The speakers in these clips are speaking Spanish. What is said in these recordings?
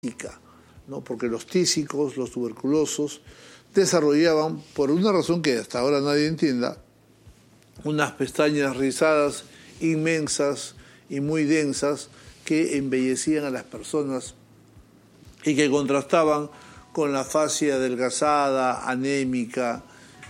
tísica, ¿no? Porque los tísicos, los tuberculosos, desarrollaban, por una razón que hasta ahora nadie entienda, unas pestañas rizadas inmensas y muy densas que embellecían a las personas y que contrastaban con la fascia adelgazada, anémica,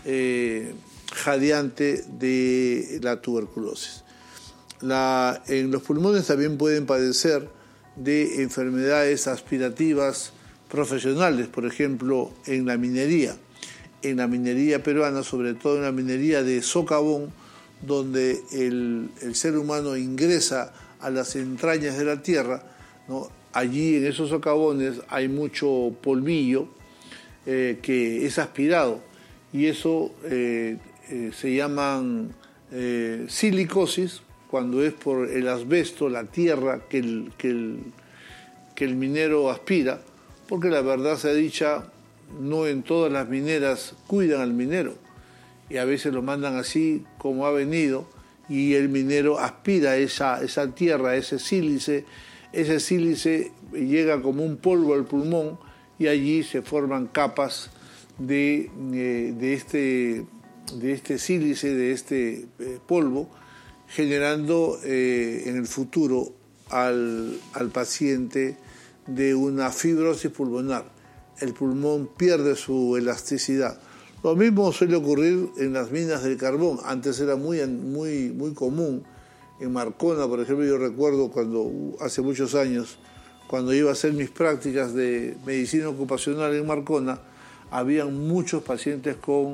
jadeante de la tuberculosis. En los pulmones también pueden padecer de enfermedades aspirativas profesionales, por ejemplo, en la minería peruana, sobre todo en la minería de socavón, donde el ser humano ingresa a las entrañas de la tierra, ¿no? Allí en esos socavones hay mucho polvillo que es aspirado y eso se llaman silicosis, cuando es por el asbesto, la tierra que el minero aspira, porque la verdad sea dicha, no en todas las mineras cuidan al minero y a veces lo mandan así como ha venido y el minero aspira esa tierra, ese sílice llega como un polvo al pulmón y allí se forman capas de este sílice, de este polvo, generando en el futuro al paciente de una fibrosis pulmonar. El pulmón pierde su elasticidad. Lo mismo suele ocurrir en las minas del carbón. Antes era muy común. En Marcona, por ejemplo, yo recuerdo hace muchos años, cuando iba a hacer mis prácticas de medicina ocupacional en Marcona, habían muchos pacientes con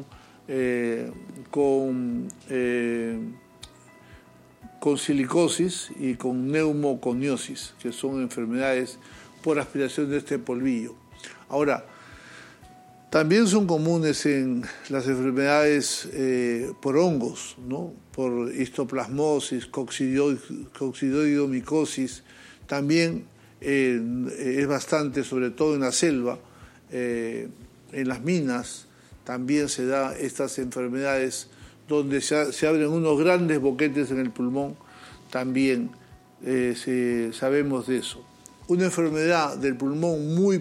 silicosis y con neumoconiosis, que son enfermedades por aspiración de este polvillo. Ahora, también son comunes en las enfermedades por hongos, ¿no? Por histoplasmosis, coccidioidomicosis. También es bastante, sobre todo en la selva, en las minas, también se da estas enfermedades donde se abren unos grandes boquetes en el pulmón, también sabemos de eso. Una enfermedad del pulmón muy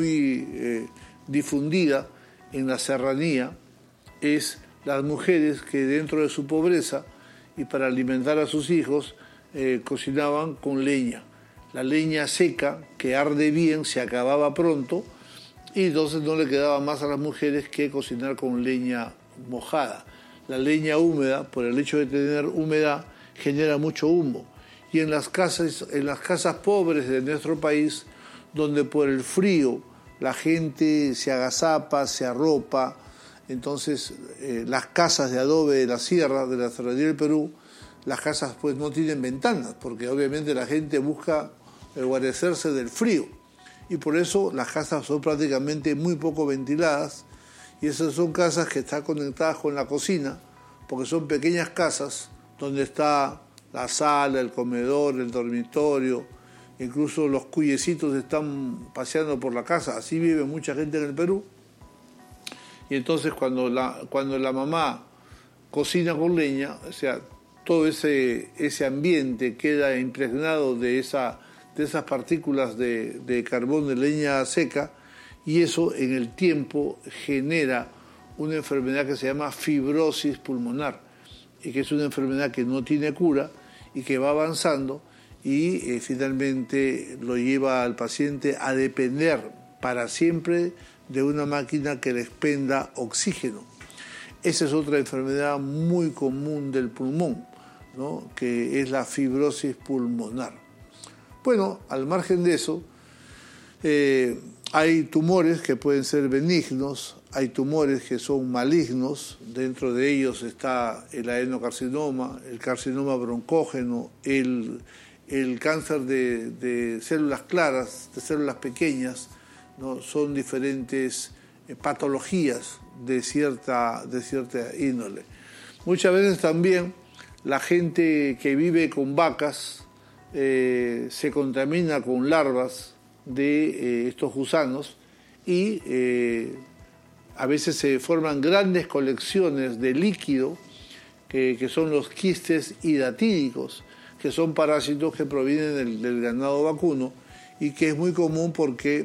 difundida en la serranía es las mujeres que dentro de su pobreza y para alimentar a sus hijos cocinaban con leña. La leña seca, que arde bien, se acababa pronto y entonces no le quedaba más a las mujeres que cocinar con leña mojada. La leña húmeda, por el hecho de tener humedad, genera mucho humo. Y en las casas pobres de nuestro país, donde por el frío la gente se agazapa, se arropa, entonces las casas de adobe de la sierra, de la serranía del Perú, las casas pues no tienen ventanas, porque obviamente la gente busca guarecerse del frío. Y por eso las casas son prácticamente muy poco ventiladas, y esas son casas que están conectadas con la cocina, porque son pequeñas casas donde está la sala, el comedor, el dormitorio, incluso los cuyecitos están paseando por la casa. Así vive mucha gente en el Perú. Y entonces cuando la mamá cocina con leña, o sea, todo ese ambiente queda impregnado de esas partículas de carbón de leña seca, y eso en el tiempo genera una enfermedad que se llama fibrosis pulmonar, y que es una enfermedad que no tiene cura y que va avanzando y finalmente lo lleva al paciente a depender para siempre de una máquina que le expenda oxígeno. Esa es otra enfermedad muy común del pulmón, ¿no? Que es la fibrosis pulmonar. Bueno, al margen de eso, hay tumores que pueden ser benignos, hay tumores que son malignos, dentro de ellos está el adenocarcinoma, el carcinoma broncógeno, el cáncer de células claras, de células pequeñas, ¿no? Son diferentes patologías de cierta índole. Muchas veces también la gente que vive con vacas se contamina con larvas de estos gusanos y a veces se forman grandes colecciones de líquido que son los quistes hidatídicos, que son parásitos que provienen del ganado vacuno y que es muy común porque